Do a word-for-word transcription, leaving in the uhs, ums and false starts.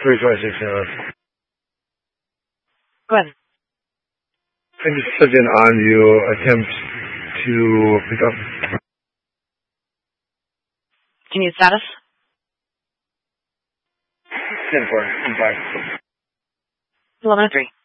three twenty-six now. Go ahead. I just sent in on you attempt to pick up. Do you need status? ten four. I'm five. eleven oh three.